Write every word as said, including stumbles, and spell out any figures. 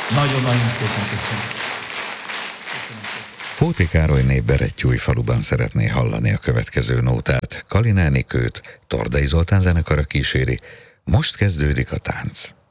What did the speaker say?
Nagyon-nagyon szépen köszönöm. Fóti Károlyné Berettyújfaluban szeretné hallani a következő nótát. Kalin Enikőt Tordai Zoltán zenekara kíséri. Most kezdődik a tánc.